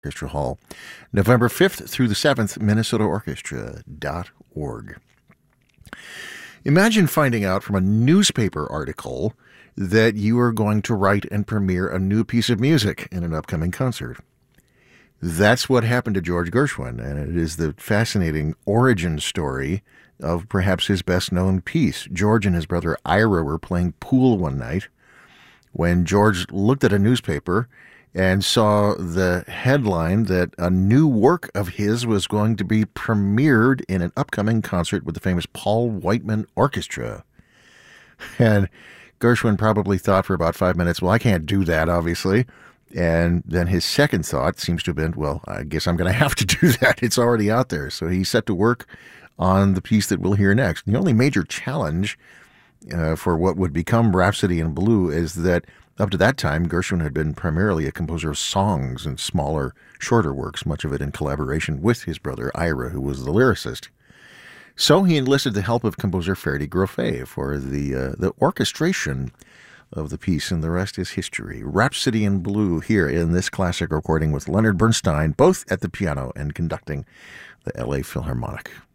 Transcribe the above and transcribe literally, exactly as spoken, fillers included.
Orchestra Hall, November fifth through the seventh, minnesota orchestra dot org. Imagine finding out from a newspaper article that you are going to write and premiere a new piece of music in an upcoming concert. That's what happened to George Gershwin, and it is the fascinating origin story of perhaps his best-known piece. George and his brother Ira were playing pool one night when George looked at a newspaper and saw the headline that a new work of his was going to be premiered in an upcoming concert with the famous Paul Whiteman Orchestra. And Gershwin probably thought for about five minutes, well, I can't do that, obviously. And then his second thought seems to have been, well, I guess I'm going to have to do that. It's already out there. So he set to work on the piece that we'll hear next. The only major challenge uh, for what would become Rhapsody in Blue is that up to that time, Gershwin had been primarily a composer of songs and smaller, shorter works, much of it in collaboration with his brother Ira, who was the lyricist. So he enlisted the help of composer Ferdi Grofé for the uh, the orchestration of the piece, and the rest is history. Rhapsody in Blue here in this classic recording with Leonard Bernstein, both at the piano and conducting the L A Philharmonic.